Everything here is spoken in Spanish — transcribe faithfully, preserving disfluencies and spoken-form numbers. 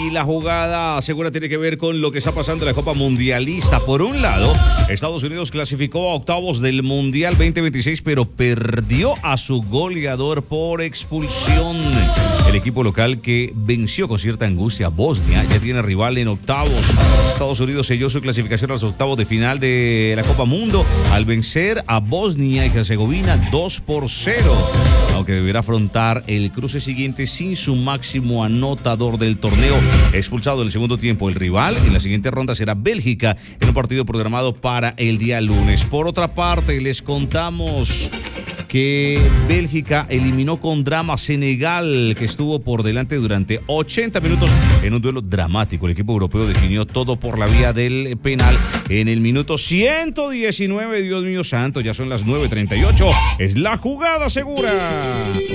Y la jugada segura tiene que ver con lo que está pasando en la Copa Mundialista. Por un lado, Estados Unidos clasificó a octavos del Mundial veinte veintiséis, pero perdió a su goleador por expulsión. El equipo local, que venció con cierta angustia a Bosnia, ya tiene rival en octavos. Estados Unidos selló su clasificación a los octavos de final de la Copa Mundo al vencer a Bosnia y Herzegovina dos por cero. Aunque deberá afrontar el cruce siguiente sin su máximo anotador del torneo, expulsado en el segundo tiempo. El rival en la siguiente ronda será Bélgica, en un partido programado para el día lunes. Por otra parte, les contamos que Bélgica eliminó con drama a Senegal, que estuvo por delante durante ochenta minutos en un duelo dramático. El equipo europeo definió todo por la vía del penal en el minuto ciento diecinueve. Dios mío santo, ya son las nueve treinta y ocho. Es la jugada segura.